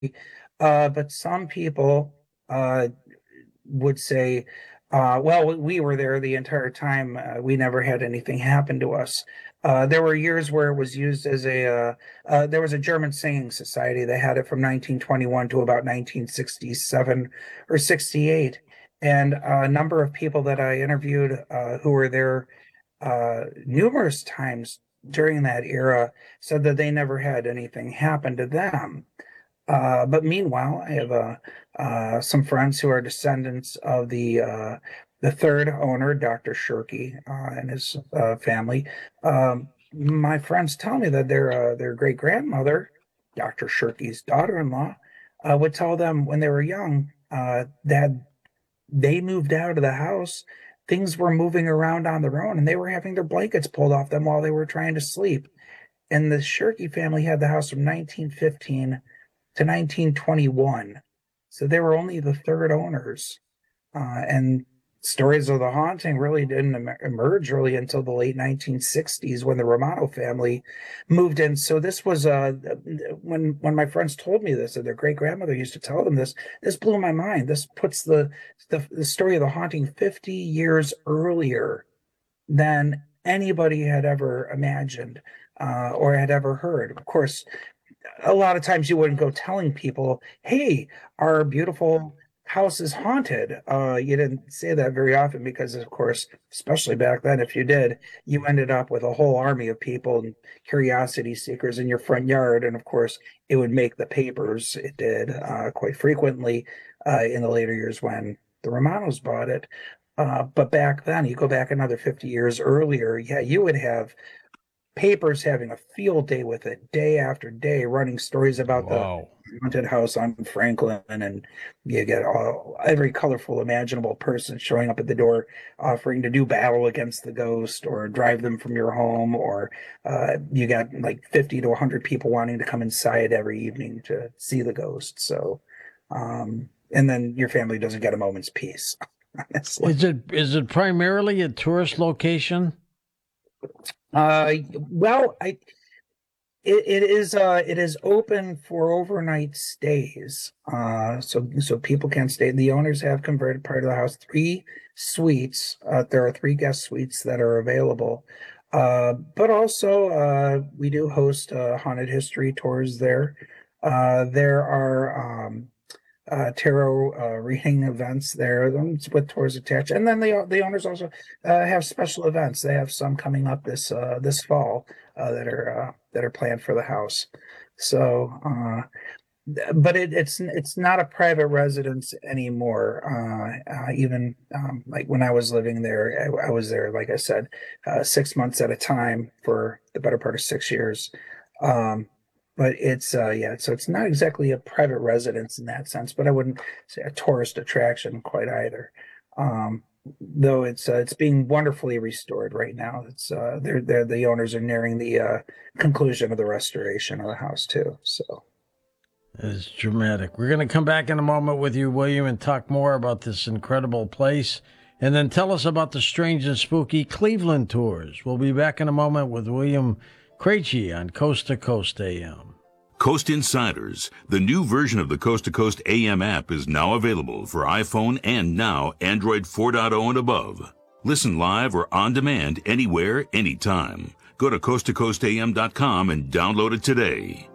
But some people would say, well, we were there the entire time. We never had anything happen to us. There were years where it was used as there was a German singing society that had it from 1921 to about 1967 or 68. And a number of people that I interviewed who were there numerous times during that era said that they never had anything happen to them. But meanwhile, I have some friends who are descendants of the third owner, Dr. Shirky, and his family. My friends tell me that their great grandmother, Dr. Shirky's daughter-in-law, would tell them when they were young that they moved out of the house. Things were moving around on their own, and they were having their blankets pulled off them while they were trying to sleep. And the Shirky family had the house from 1915 to 1921. So they were only the third owners. And stories of the haunting really didn't emerge really until the late 1960s when the Romano family moved in. So this was when my friends told me this, that their great grandmother used to tell them this. This blew my mind. This puts the story of the haunting 50 years earlier than anybody had ever imagined or had ever heard. Of course, a lot of times you wouldn't go telling people, hey, our beautiful house is haunted. You didn't say that very often because, of course, especially back then, if you did, you ended up with a whole army of people and curiosity seekers in your front yard. And of course, it would make the papers. It did quite frequently in the later years when the Romanos bought it. But back then, you go back another 50 years earlier, yeah, you would have papers having a field day with it day after day, running stories about the Wow. haunted house on Franklin, and you get every colorful imaginable person showing up at the door offering to do battle against the ghost or drive them from your home, or you got like 50 to 100 people wanting to come inside every evening to see the ghost. So, and then your family doesn't get a moment's peace, honestly. Is it primarily a tourist location? Well, it is open for overnight stays. So people can stay. The owners have converted part of the house, three suites. There are three guest suites that are available. But also we do host haunted history tours there. There are tarot reading events there with tours attached, and then the owners also have special events. They have some coming up this fall that are planned for the house. So, but it's not a private residence anymore. Even like when I was living there, I was there, like I said, 6 months at a time for the better part of 6 years. Um, but it's yeah, so it's not exactly a private residence in that sense, but I wouldn't say a tourist attraction quite either. Though it's being wonderfully restored right now. It's they're the owners are nearing the conclusion of the restoration of the house too. So It's dramatic. We're going to come back in a moment with you, William, and talk more about this incredible place. And then tell us about the strange and spooky Cleveland tours. We'll be back in a moment with William Krejci on Coast to Coast AM. Coast Insiders, the new version of the Coast to Coast AM app, is now available for iPhone and now Android 4.0 and above. Listen live or on demand anywhere, anytime. Go to coasttocoastam.com and download it today.